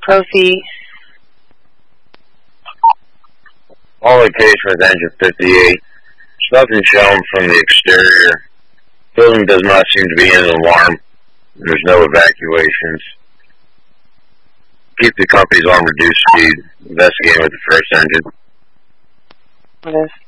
Proceed. All location with engine 58. Nothing shown from the exterior. Building does not seem to be in an alarm. There's no evacuations. Keep the company's on reduced speed. Investigating with the first engine. Yes.